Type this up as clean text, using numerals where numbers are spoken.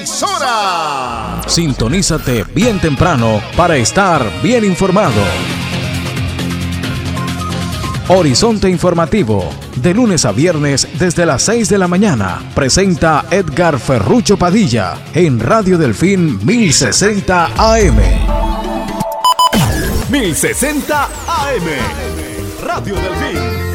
emisora. Sintonízate bien temprano para estar bien informado. Horizonte Informativo, de lunes a viernes desde las 6 de la mañana, presenta Edgar Ferrucho Padilla en Radio Delfín 1060 AM. 1060 AM, Radio Delfín.